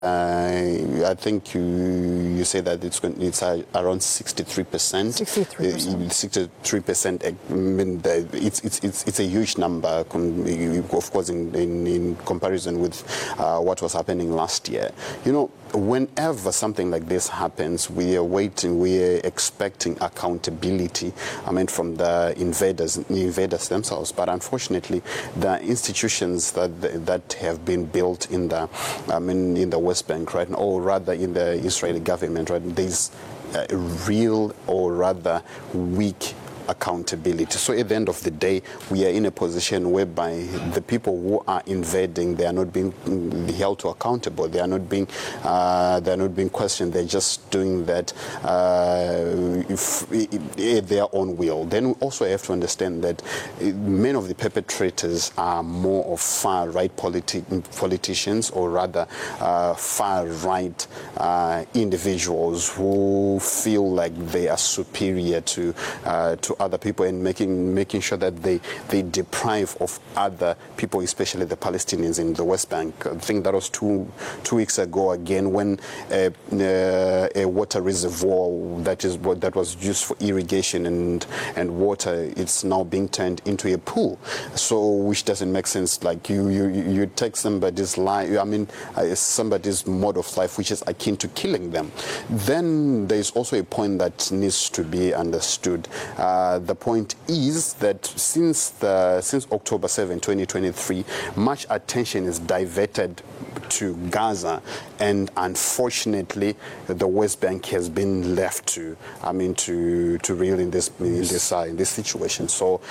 I think you say that it's around 63%. 63%. I mean, it's a huge number, of course, in comparison with what was happening last year. You know, whenever something like this happens, we are expecting accountability. I mean, from the invaders themselves. But unfortunately, the institutions that have been built in the West Bank, right, or rather in the Israeli government, right, there's a real or rather weak accountability. So at the end of the day, we are in a position whereby the people who are invading, they are not being held to accountable. They are not being questioned. They're just doing that their own will. Then we also have to understand that many of the perpetrators are more of far-right politicians, or rather far-right individuals who feel like they are superior to other people, and making sure that they deprive of other people, especially the Palestinians in the West Bank. I think that was two weeks ago again, when a water reservoir that was used for irrigation and water, it's now being turned into a pool. So which doesn't make sense. Like you take somebody's life, I mean somebody's mode of life, which is akin to killing them. Then there's also a point that needs to be understood. The point is that since October 7, 2023, much attention is diverted to Gaza, and unfortunately, the West Bank has been left to reel in this situation. So,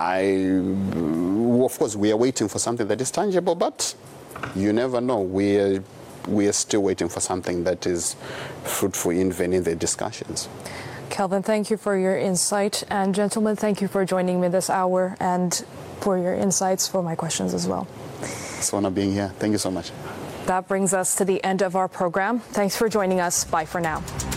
of course, we are waiting for something that is tangible, but you never know. We are still waiting for something that is fruitful even in the discussions. Kelvin, thank you for your insight. And gentlemen, thank you for joining me this hour and for your insights for my questions as well. It's an honor being here. Thank you so much. That brings us to the end of our program. Thanks for joining us. Bye for now.